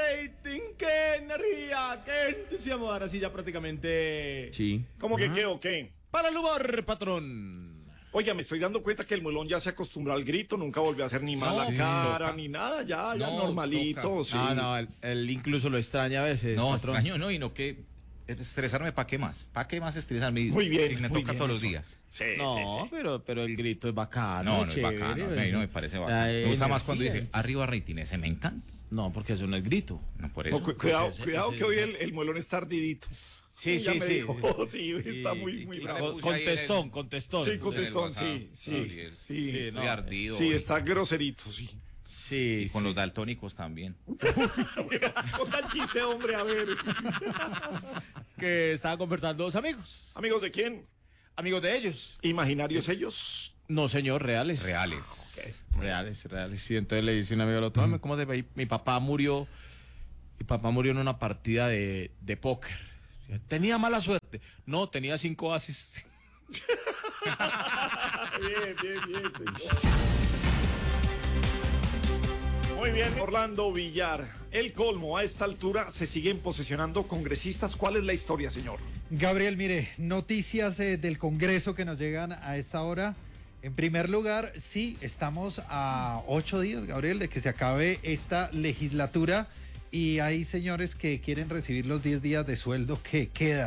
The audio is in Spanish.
rating, qué energía, qué entusiasmo. Ahora sí ya prácticamente... Sí. ¿Cómo que qué o qué? Para el humor, patrón. Oiga, me estoy dando cuenta que el Muelón ya se acostumbró al grito, nunca volvió a hacer ni mala cara, ni nada, ya normalito, toca. sí. Él incluso lo extraña a veces. No, patrón. extraño, no, y no que estresarme, ¿para qué más? ¿Para qué más estresarme? Muy bien, Si me muy toca bien todos los eso. días. Sí, No, sí. pero el grito es bacano. No es bacano, no me parece bacano. Ay, Me gusta más energía. cuando dice, arriba rating, ese me encanta. No, porque eso no es grito. No, por No, eso. cuidado ese- que hoy el Muelón está ardidito. Sí, Ya sí, me sí. dijo, sí, está muy bravo. Contestón. Sí, contestón, sí. Estoy no, ardido. Sí, hoy. está groserito, sí. Sí, Y con los daltónicos también. Conta el chiste, hombre, a ver. que estaban conversando dos amigos. ¿Amigos de quién? Amigos de ellos. ¿Imaginarios ellos? No, señor, reales. Reales. Reales. Sí, entonces le dice un amigo al otro, "Hombre, ¿cómo te va? Mi papá murió en una partida de póker. Tenía mala suerte. No, tenía 5 ases. Bien, señor. Muy bien, Orlando Villar. El colmo, a esta altura se siguen posesionando congresistas. ¿Cuál es la historia, señor? Gabriel, mire, noticias del Congreso que nos llegan a esta hora. En primer lugar, sí, estamos a 8 días, Gabriel, de que se acabe esta legislatura y hay señores que quieren recibir los 10 días de sueldo que quedan.